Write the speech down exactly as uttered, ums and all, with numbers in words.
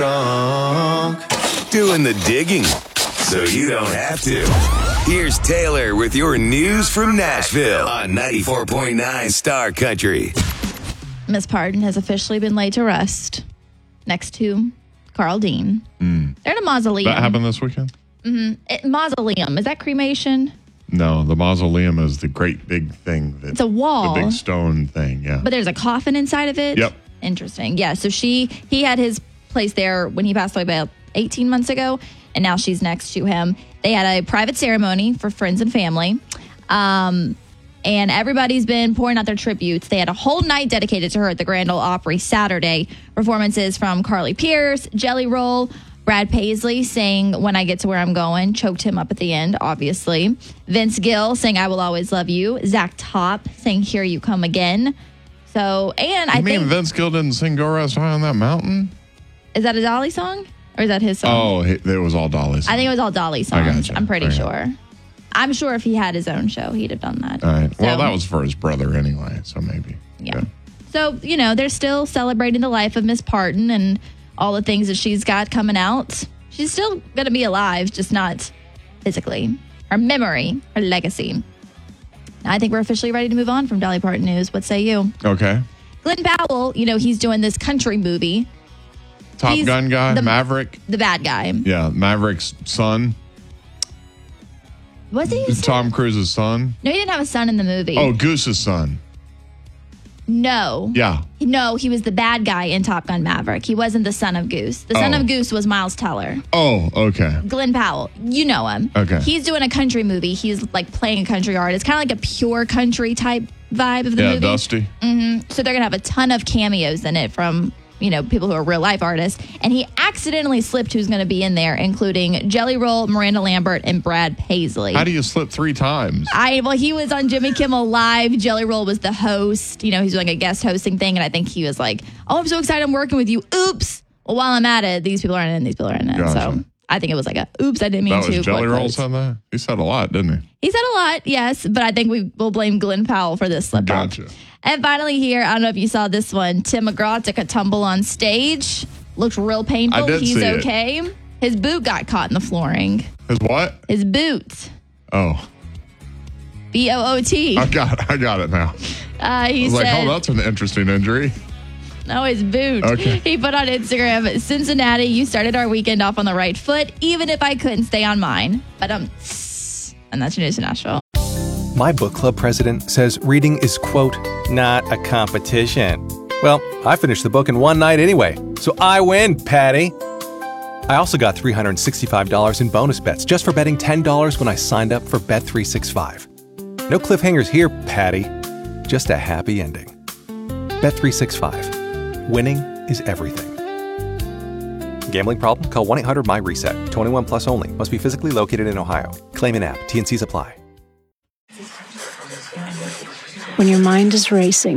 Doing the digging so you don't have to. Here's Taylor with your news from Nashville on ninety-four point nine Star Country. Miss Parton has officially been laid to rest next to Carl Dean. Mm. They're in a mausoleum. That happened this weekend? Mm-hmm. It, mausoleum. Is that cremation? No, the mausoleum is the great big thing. That, it's a wall. The big stone thing, yeah. But there's a coffin inside of it? Yep. Interesting. Yeah, so she he had his place there when he passed away about eighteen months ago, and now she's next to him. They had a private ceremony for friends and family, um, and everybody's been pouring out their tributes. They had a whole night dedicated to her at the Grand Ole Opry Saturday. Performances from Carly Pearce, Jelly Roll, Brad Paisley sang When I Get to Where I'm Going, choked him up at the end, obviously. Vince Gill sang I Will Always Love You. Zach Top sang Here You Come Again. So, and you I mean think... Vince Gill didn't sing Go Rest High on That Mountain? Is that a Dolly song? Or is that his song? Oh, it was all Dolly songs. I think it was all Dolly songs. I gotcha. I'm pretty okay. sure. I'm sure if he had his own show, he'd have done that. All right. So, well, that was for his brother anyway, so maybe. Yeah. yeah. So, you know, they're still celebrating the life of Miss Parton and all the things that she's got coming out. She's still going to be alive, just not physically. Her memory, her legacy. Now, I think we're officially ready to move on from Dolly Parton news. What say you? Okay. Glenn Powell, you know, he's doing this country movie. Top He's Gun guy, the, Maverick. The bad guy. Yeah, Maverick's son. Was he? Tom Cruise's son. No, he didn't have a son in the movie. Oh, Goose's son. No. Yeah. No, he was the bad guy in Top Gun Maverick. He wasn't the son of Goose. The son oh. of Goose was Miles Teller. Oh, okay. Glenn Powell. You know him. Okay. He's doing a country movie. He's like playing a country artist, kind of like a pure country type vibe of the yeah, movie. Yeah, Dusty. Mm-hmm. So they're going to have a ton of cameos in it from, you know, people who are real life artists. And he accidentally slipped who's going to be in there, including Jelly Roll, Miranda Lambert, and Brad Paisley. How do you slip three times? I well, he was on Jimmy Kimmel Live. Jelly Roll was the host. You know, he's doing a guest hosting thing. And I think he was like, oh, I'm so excited I'm working with you. Oops. Well, while I'm at it, these people aren't in, these people are in it. Gotcha. So I think it was like a, oops, I didn't mean that to. Was Jelly Roll said that? He said a lot, didn't he? He said a lot, yes. But I think we will blame Glenn Powell for this slip up. Gotcha. And finally here, I don't know if you saw this one. Tim McGraw took a tumble on stage. Looked real painful. I did He's see okay. It. His boot got caught in the flooring. His what? His boot. Oh. B O O T. I got it. I got it now. Uh, he I was said, like, oh, that's an interesting injury. No, his boot. Okay. He put on Instagram, Cincinnati, you started our weekend off on the right foot, even if I couldn't stay on mine. But um, and that's your news in Nashville. My book club president says reading is, quote, not a competition. Well, I finished the book in one night anyway, so I win, Patty. I also got three hundred sixty-five dollars in bonus bets just for betting ten dollars when I signed up for Bet three sixty-five. No cliffhangers here, Patty. Just a happy ending. Bet three sixty-five. Winning is everything. Gambling problem? Call one eight hundred M Y reset. twenty-one plus only. Must be physically located in Ohio. Claim in app. T and C's apply. When your mind is racing,